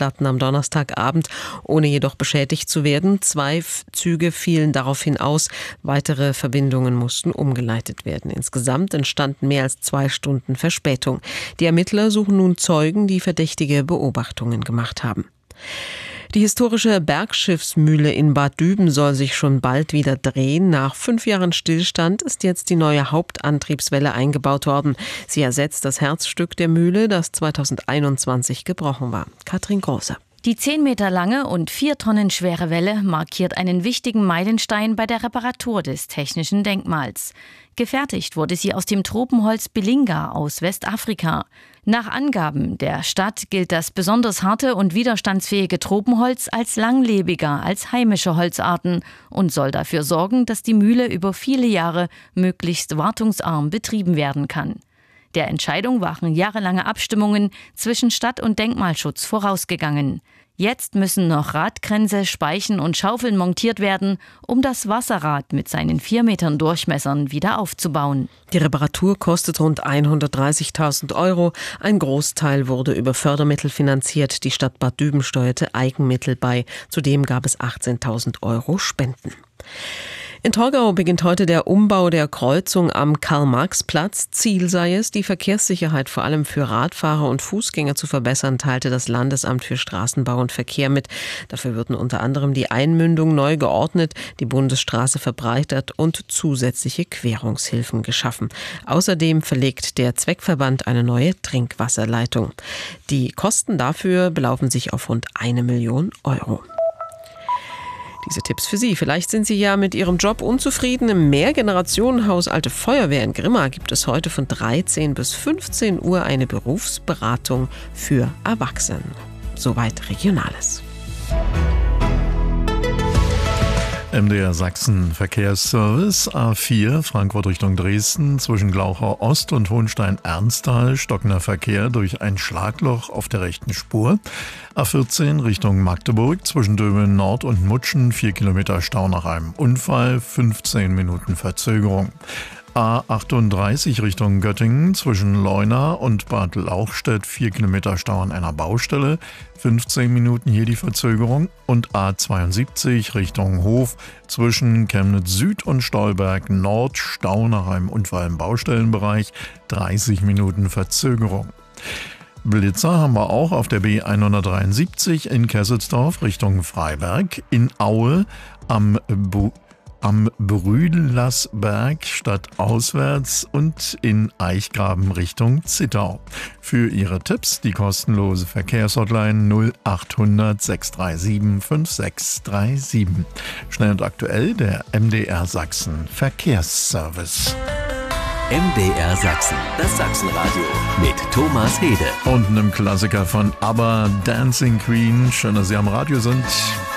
Platten am Donnerstagabend, ohne jedoch beschädigt zu werden. 2 Züge fielen daraufhin aus. Weitere Verbindungen mussten umgeleitet werden. Insgesamt entstanden mehr als 2 Stunden Verspätung. Die Ermittler suchen nun Zeugen, die verdächtige Beobachtungen gemacht haben. Die historische Bergschiffsmühle in Bad Düben soll sich schon bald wieder drehen. Nach 5 Jahren Stillstand ist jetzt die neue Hauptantriebswelle eingebaut worden. Sie ersetzt das Herzstück der Mühle, das 2021 gebrochen war. Katrin Große. Die 10 Meter lange und 4 Tonnen schwere Welle markiert einen wichtigen Meilenstein bei der Reparatur des technischen Denkmals. Gefertigt wurde sie aus dem Tropenholz Belinga aus Westafrika. Nach Angaben der Stadt gilt das besonders harte und widerstandsfähige Tropenholz als langlebiger als heimische Holzarten und soll dafür sorgen, dass die Mühle über viele Jahre möglichst wartungsarm betrieben werden kann. Der Entscheidung waren jahrelange Abstimmungen zwischen Stadt- und Denkmalschutz vorausgegangen. Jetzt müssen noch Radkränze, Speichen und Schaufeln montiert werden, um das Wasserrad mit seinen 4 Metern Durchmessern wieder aufzubauen. Die Reparatur kostet rund 130.000 €. Ein Großteil wurde über Fördermittel finanziert. Die Stadt Bad Düben steuerte Eigenmittel bei. Zudem gab es 18.000 € Spenden. In Torgau beginnt heute der Umbau der Kreuzung am Karl-Marx-Platz. Ziel sei es, die Verkehrssicherheit vor allem für Radfahrer und Fußgänger zu verbessern, teilte das Landesamt für Straßenbau und Verkehr mit. Dafür würden unter anderem die Einmündung neu geordnet, die Bundesstraße verbreitert und zusätzliche Querungshilfen geschaffen. Außerdem verlegt der Zweckverband eine neue Trinkwasserleitung. Die Kosten dafür belaufen sich auf rund 1 Million €. Diese Tipps für Sie. Vielleicht sind Sie ja mit Ihrem Job unzufrieden. Im Mehrgenerationenhaus Alte Feuerwehr in Grimma gibt es heute von 13 bis 15 Uhr eine Berufsberatung für Erwachsene. Soweit Regionales. MDR Sachsen Verkehrsservice A4 Frankfurt Richtung Dresden zwischen Glauchau Ost und Hohenstein-Ernsthal stockender Verkehr durch ein Schlagloch auf der rechten Spur. A14 Richtung Magdeburg zwischen Dömen Nord und Mutschen 4 Kilometer Stau nach einem Unfall, 15 Minuten Verzögerung. A38 Richtung Göttingen zwischen Leuna und Bad Lauchstädt 4 Kilometer Stau an einer Baustelle, 15 Minuten hier die Verzögerung. Und A72 Richtung Hof zwischen Chemnitz Süd und Stolberg Nord Stau nach einem Unfall im Baustellenbereich, 30 Minuten Verzögerung. Blitzer haben wir auch auf der B173 in Kesselsdorf Richtung Freiberg, in Aue am Brüdelasberg stadtauswärts und in Eichgraben Richtung Zittau. Für Ihre Tipps die kostenlose Verkehrshotline 0800 637 5637. Schnell und aktuell der MDR Sachsen Verkehrsservice. MDR Sachsen, das Sachsenradio mit Thomas Hede. Und einem Klassiker von ABBA, Dancing Queen. Schön, dass Sie am Radio sind.